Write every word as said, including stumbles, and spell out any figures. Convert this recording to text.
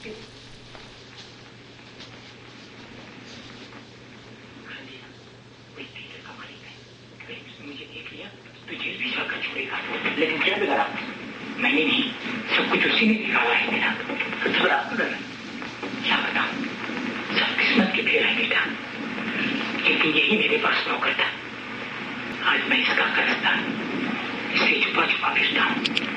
मुझे देख लिया तो जेल भी जाकर छोड़ेगा, लेकिन क्या बिगाड़ा? मैंने नहीं, सब कुछ उसी ने बिगाड़ा है बेटा। तो थोड़ा क्या बताऊं, सब किस्मत के फेर है बेटा, लेकिन यही मेरे पास नौकर था। आज मैं इसका करता, इससे छुपा छुपा फिरता हूँ।